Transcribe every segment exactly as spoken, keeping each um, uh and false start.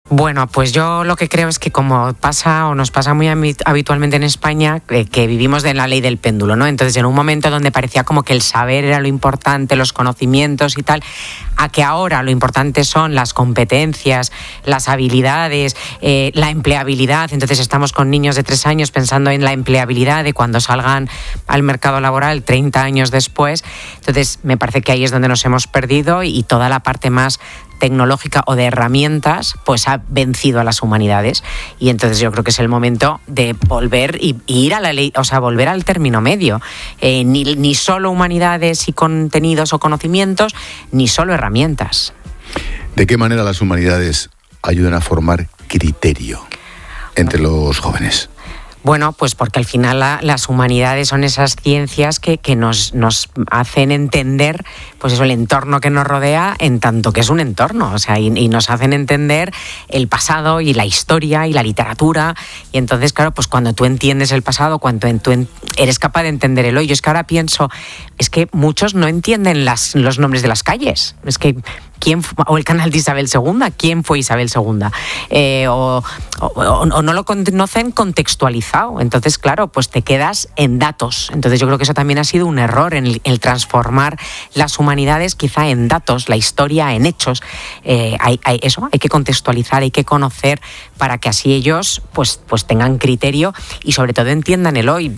Bueno, pues yo lo que creo es que como pasa o nos pasa muy habitualmente en España, que, que vivimos de la ley del péndulo, ¿no? Entonces, en un momento donde parecía como que el saber era lo importante, los conocimientos y tal, a que ahora lo importante son las competencias, las habilidades, eh, la empleabilidad. Entonces estamos con niños de tres años pensando en la empleabilidad de cuando salgan al mercado laboral treinta años después. Entonces, me parece que ahí es donde nos hemos perdido y toda la parte más tecnológica o de herramientas, pues ha vencido a las humanidades. Y entonces yo creo que es el momento de volver y, y ir a la ley, o sea, volver al término medio. Eh, ni, ni solo humanidades y contenidos o conocimientos, ni solo herramientas. ¿De qué manera las humanidades ayudan a formar criterio entre los jóvenes? Bueno, pues porque al final la, las humanidades son esas ciencias que, que nos, nos hacen entender, pues eso, el entorno que nos rodea, en tanto que es un entorno, o sea, y, y nos hacen entender el pasado y la historia y la literatura. Y entonces, claro, pues cuando tú entiendes el pasado, cuando tú eres capaz de entender el hoy. Yo es que ahora pienso, es que muchos no entienden las, los nombres de las calles. Es que ¿quién fue, o el canal de Isabel segunda? ¿Quién fue Isabel segunda? Eh, o, o, o no lo conocen contextualizado. Entonces, claro, pues te quedas en datos. Entonces yo creo que eso también ha sido un error en el, el transformar las humanidades quizá en datos, la historia en hechos. Eh, hay, hay eso, hay que contextualizar, hay que conocer para que así ellos pues, pues tengan criterio y sobre todo entiendan el hoy.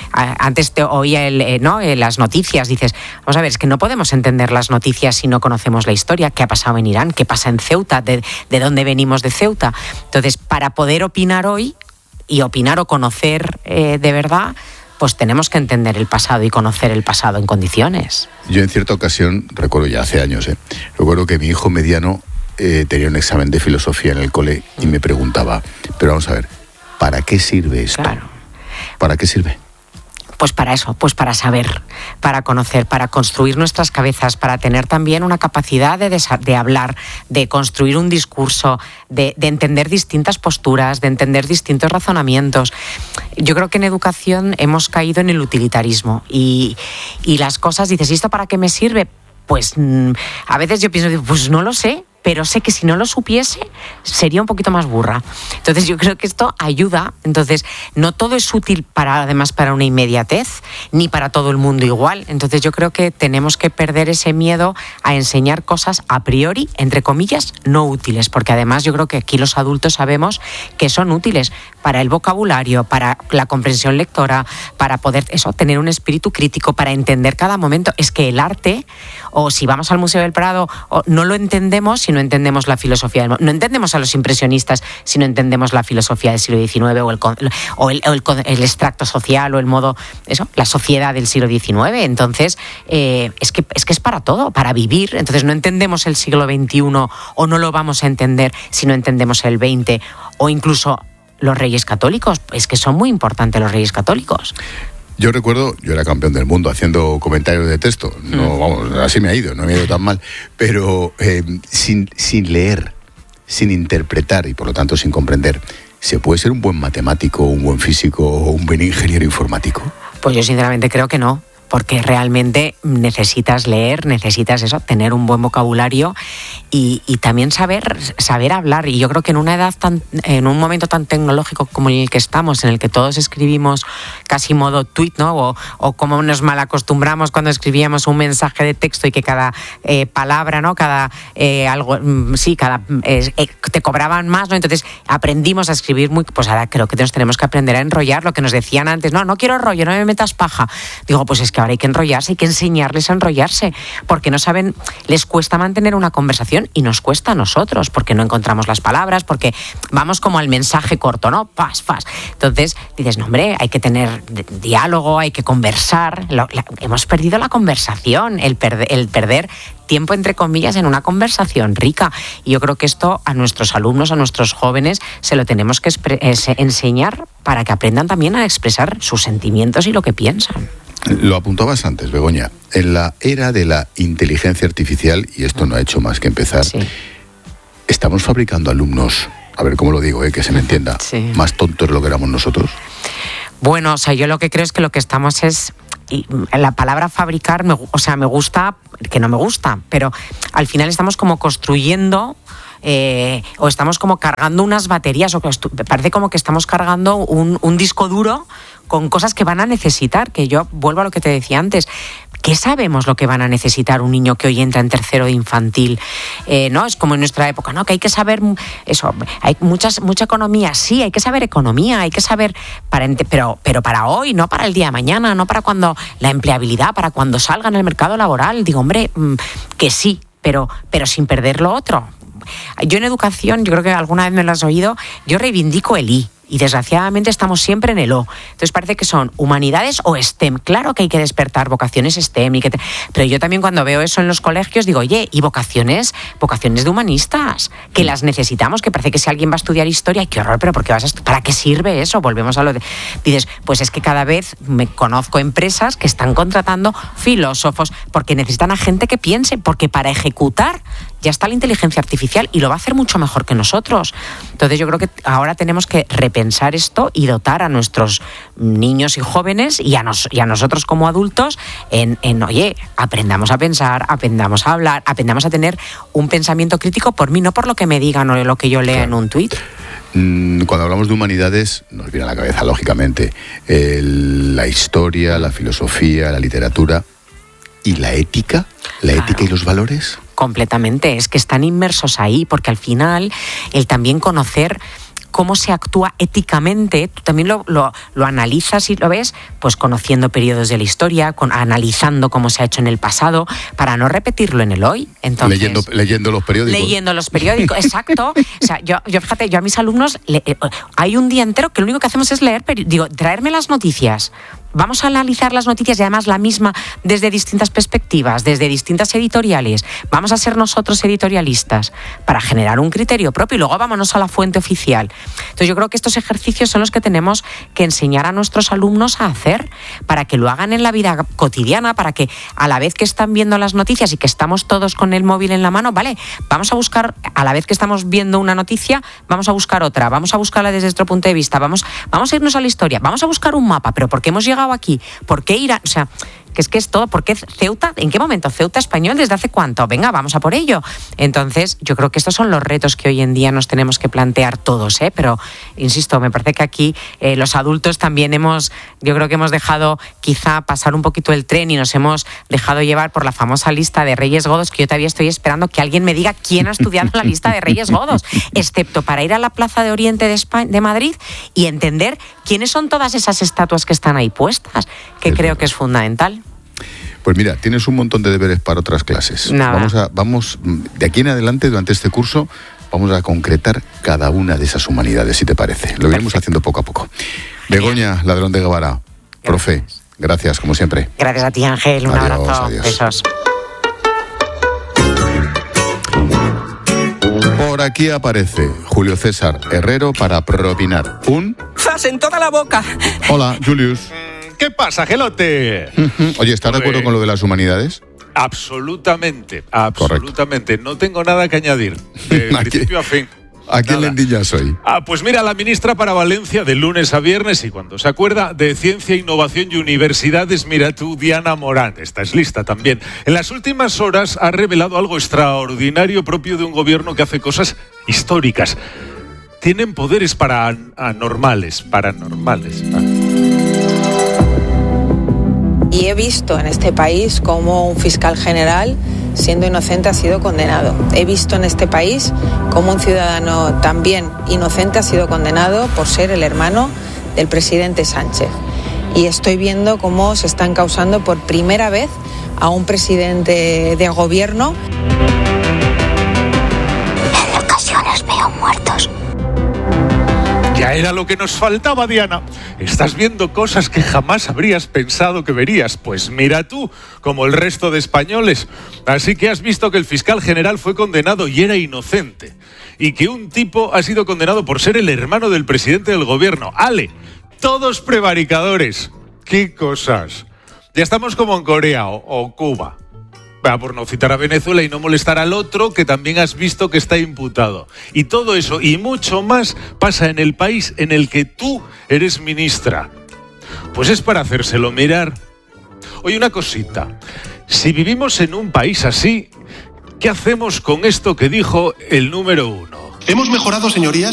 Antes te oía el, eh, ¿no? eh, las noticias, dices, vamos a ver, es que no podemos entender las noticias si no conocemos la historia. ¿Qué ha pasado en Irán? ¿Qué pasa en Ceuta? ¿De, de dónde venimos de Ceuta? Entonces, para poder opinar hoy y opinar o conocer eh, de verdad, pues tenemos que entender el pasado y conocer el pasado en condiciones. Yo en cierta ocasión, recuerdo ya hace años, ¿eh? recuerdo que mi hijo mediano eh, tenía un examen de filosofía en el cole y me preguntaba, pero vamos a ver, ¿para qué sirve esto? Claro. ¿Para qué sirve? Pues para eso, pues para saber, para conocer, para construir nuestras cabezas, para tener también una capacidad de, desa- de hablar, de construir un discurso, de, de entender distintas posturas, de entender distintos razonamientos. Yo creo que en educación hemos caído en el utilitarismo y, y las cosas, dices, ¿y esto para qué me sirve? Pues mmm, a veces yo pienso, pues no lo sé, pero sé que si no lo supiese sería un poquito más burra. Entonces yo creo que esto ayuda. Entonces no todo es útil para, además, para una inmediatez, ni para todo el mundo igual. Entonces yo creo que tenemos que perder ese miedo a enseñar cosas a priori, entre comillas, no útiles, porque además yo creo que aquí los adultos sabemos que son útiles para el vocabulario, para la comprensión lectora, para poder eso, tener un espíritu crítico, para entender cada momento. Es que el arte, o si vamos al Museo del Prado, o no lo entendemos si no entendemos la filosofía del, no entendemos a los impresionistas si no entendemos la filosofía del siglo diecinueve o el, o el, o el, el extracto social o el modo, eso, la sociedad del siglo diecinueve. Entonces, eh, es que, es que es para todo, para vivir. Entonces no entendemos el siglo veintiuno o no lo vamos a entender si no entendemos el veinte o incluso los Reyes Católicos. Es que son muy importantes los Reyes Católicos. Yo recuerdo, yo era campeón del mundo haciendo comentarios de texto, no, vamos, así me ha ido, no me ha ido tan mal, pero eh, sin, sin leer, sin interpretar y por lo tanto sin comprender, ¿se puede ser un buen matemático, un buen físico o un buen ingeniero informático? Pues yo sinceramente creo que no, porque realmente necesitas leer, necesitas eso, tener un buen vocabulario y, y también saber, saber hablar. Y yo creo que en una edad tan, en un momento tan tecnológico como en el que estamos, en el que todos escribimos casi modo tweet, ¿no? O, o como nos malacostumbramos cuando escribíamos un mensaje de texto y que cada eh, palabra, ¿no? Cada eh, algo, sí, cada eh, eh, te cobraban más, ¿no? Entonces aprendimos a escribir muy, pues ahora creo que nos tenemos que aprender a enrollar, lo que nos decían antes, no, no quiero rollo, no me metas paja. Digo, pues es que que ahora hay que enrollarse, hay que enseñarles a enrollarse, porque no saben, les cuesta mantener una conversación y nos cuesta a nosotros, porque no encontramos las palabras, porque vamos como al mensaje corto, ¿no? Pas, pas. Entonces dices, no, hombre, hay que tener diálogo, hay que conversar. Lo, la, hemos perdido la conversación, el, perde, el perder tiempo, entre comillas, en una conversación rica. Y yo creo que esto a nuestros alumnos, a nuestros jóvenes, se lo tenemos que expre- eh, enseñar para que aprendan también a expresar sus sentimientos y lo que piensan. Lo apuntabas antes, Begoña, en la era de la inteligencia artificial, y esto no ha hecho más que empezar, sí. Estamos fabricando alumnos, a ver cómo lo digo, eh, que se me entienda, sí. Más tontos de lo que éramos nosotros. Bueno, o sea, yo lo que creo es que lo que estamos es... Y la palabra fabricar, me, o sea, me gusta, que no me gusta, pero al final estamos como construyendo eh, o estamos como cargando unas baterías, o que estu- parece como que estamos cargando un, un disco duro con cosas que van a necesitar, que yo vuelvo a lo que te decía antes. ¿Qué sabemos lo que van a necesitar un niño que hoy entra en tercero de infantil? Eh, ¿no? Es como en nuestra época, ¿no? Que hay que saber eso, hay muchas, mucha economía, sí, hay que saber economía, hay que saber, para, pero, pero para hoy, no para el día de mañana, no para cuando la empleabilidad, para cuando salga en el mercado laboral. Digo, hombre, que sí, pero, pero sin perder lo otro. Yo en educación, yo creo que alguna vez me lo has oído, yo reivindico el I. Y desgraciadamente estamos siempre en el O. Entonces parece que son humanidades o STEM. Claro que hay que despertar vocaciones STEM. Y que te... Pero yo también cuando veo eso en los colegios digo, oye, ¿y vocaciones? Vocaciones de humanistas, que las necesitamos, que parece que si alguien va a estudiar historia, ¡qué horror! ¿Pero por qué vas a estu- ¿para qué sirve eso? Volvemos a lo de... Dices, pues es que cada vez me conozco empresas que están contratando filósofos porque necesitan a gente que piense, porque para ejecutar ya está la inteligencia artificial y lo va a hacer mucho mejor que nosotros. Entonces yo creo que ahora tenemos que repensar esto y dotar a nuestros niños y jóvenes y a, nos, y a nosotros como adultos en, en, oye, aprendamos a pensar, aprendamos a hablar, aprendamos a tener un pensamiento crítico por mí, no por lo que me digan o lo que yo lea claro. en un tuit. Cuando hablamos de humanidades, nos viene a la cabeza, lógicamente, el, la historia, la filosofía, la literatura y la ética, la claro. ética y los valores. Completamente, es que están inmersos ahí, porque al final el también conocer cómo se actúa éticamente, tú también lo, lo, lo analizas y lo ves, pues conociendo periodos de la historia, con, analizando cómo se ha hecho en el pasado, para no repetirlo en el hoy. Entonces, leyendo, leyendo los periódicos. Leyendo los periódicos, exacto. O sea, yo, yo fíjate, yo a mis alumnos, le, eh, hay un día entero que lo único que hacemos es leer, peri- digo, traerme las noticias. Vamos a analizar las noticias y además la misma desde distintas perspectivas, desde distintas editoriales. Vamos a ser nosotros editorialistas para generar un criterio propio y luego vámonos a la fuente oficial. Entonces yo creo que estos ejercicios son los que tenemos que enseñar a nuestros alumnos a hacer para que lo hagan en la vida cotidiana, para que a la vez que están viendo las noticias y que estamos todos con el móvil en la mano, vale, vamos a buscar, a la vez que estamos viendo una noticia, vamos a buscar otra, vamos a buscarla desde nuestro punto de vista, vamos, vamos a irnos a la historia, vamos a buscar un mapa, pero ¿por qué hemos llegado aquí? ¿Por qué ir a...? O sea, que es que es todo. ¿Por qué Ceuta? ¿En qué momento? ¿Ceuta español? ¿Desde hace cuánto? Venga, vamos a por ello. Entonces, yo creo que estos son los retos que hoy en día nos tenemos que plantear todos, ¿eh? Pero, insisto, me parece que aquí eh, los adultos también hemos, yo creo que hemos dejado quizá pasar un poquito el tren y nos hemos dejado llevar por la famosa lista de Reyes Godos, que yo todavía estoy esperando que alguien me diga quién ha estudiado la lista de Reyes Godos, excepto para ir a la Plaza de Oriente de, España, de Madrid y entender quiénes son todas esas estatuas que están ahí puestas, que creo que es fundamental. Pues mira, tienes un montón de deberes para otras clases. Nada. Vamos a, vamos, de aquí en adelante, durante este curso, vamos a concretar cada una de esas humanidades, si te parece. Lo iremos haciendo poco a poco. Begoña Ladrón de Guevara, profe, gracias, como siempre. Gracias a ti, Ángel. Un adiós, abrazo. Adiós. Besos. Por aquí aparece Julio César Herrero para propinar un... ¡Zas en toda la boca! Hola, Julius. ¿Qué pasa, Gelote? Oye, ¿estás de acuerdo con lo de las humanidades? Absolutamente, absolutamente. Correcto. No tengo nada que añadir, de principio a fin. ¿A quién le endillas hoy? Ah, pues mira, la ministra para Valencia de lunes a viernes y cuando se acuerda de Ciencia, Innovación y Universidades, mira tú, Diana Morán, esta es lista también. En las últimas horas ha revelado algo extraordinario propio de un gobierno que hace cosas históricas. Tienen poderes para anormales, paranormales. Y he visto en este país cómo un fiscal general, siendo inocente, ha sido condenado. He visto en este país cómo un ciudadano también inocente ha sido condenado por ser el hermano del presidente Sánchez. Y estoy viendo cómo se están causando por primera vez a un presidente de gobierno. En ocasiones veo muertos. Ya era lo que nos faltaba, Diana. Estás viendo cosas que jamás habrías pensado que verías. Pues mira tú, como el resto de españoles. Así que has visto que el fiscal general fue condenado y era inocente. Y que un tipo ha sido condenado por ser el hermano del presidente del gobierno. ¡Ale! Todos prevaricadores. ¡Qué cosas! Ya estamos como en Corea o, o Cuba. Por no citar a Venezuela y no molestar al otro que también has visto que está imputado. Y todo eso y mucho más pasa en el país en el que tú eres ministra. Pues es para hacérselo mirar. Oye, una cosita. Si vivimos en un país así, ¿Qué hacemos con esto que dijo el número uno? Hemos mejorado, señorías,